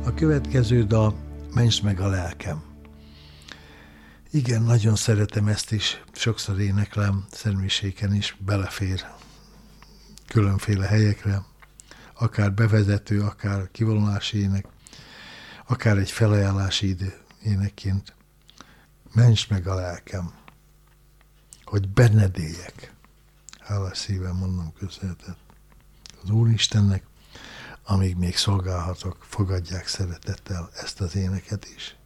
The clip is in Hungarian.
A következő dal, Mentsd meg a lelkem. Igen, nagyon szeretem ezt is, sokszor éneklem, szentmiséken is belefér különféle helyekre, akár bevezető, akár kivonulási ének, akár egy felajánlási énekként. Mentsd meg a lelkem, hogy benned éljek. Hálás szívem mondom köszönetet az Úristennek, amíg még szolgálhatok, fogadják szeretettel ezt az éneket is.